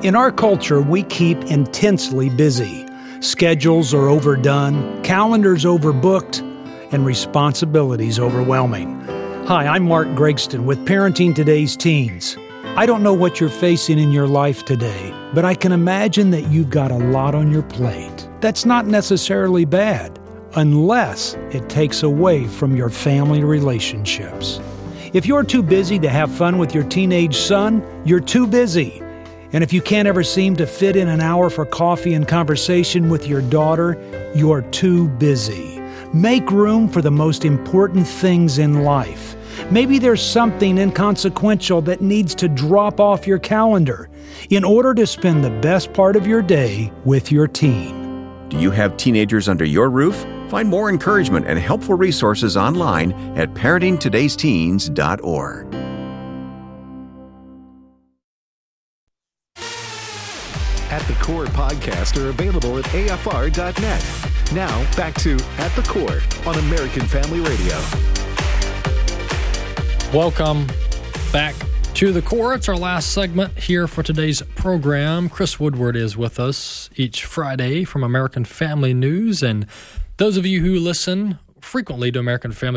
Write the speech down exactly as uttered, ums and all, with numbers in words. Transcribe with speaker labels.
Speaker 1: In our culture, we keep intensely busy. Schedules are overdone, calendars overbooked, and responsibilities overwhelming. Hi, I'm Mark Gregston with Parenting Today's Teens. I don't know what you're facing in your life today, but I can imagine that you've got a lot on your plate. That's not necessarily bad, unless it takes away from your family relationships. If you're too busy to have fun with your teenage son, you're too busy. And if you can't ever seem to fit in an hour for coffee and conversation with your daughter, you're too busy. Make room for the most important things in life. Maybe there's something inconsequential that needs to drop off your calendar in order to spend the best part of your day with your teen.
Speaker 2: Do you have teenagers under your roof? Find more encouragement and helpful resources online at parenting todays teens dot org.
Speaker 3: At the Core podcasts are available at A F R dot net. Now, back to At the Core on American Family Radio.
Speaker 4: Welcome back to The Core. It's our last segment here for today's program. Chris Woodward is with us each Friday from American Family News. And those of you who listen frequently to American Family